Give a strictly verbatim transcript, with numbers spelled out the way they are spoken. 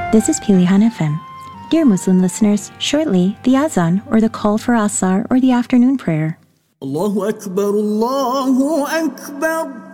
This is Pilihan F M. Dear Muslim listeners, shortly, the Azan, or the call for Asar, or the afternoon prayer. Allahu Akbar, Allahu Akbar.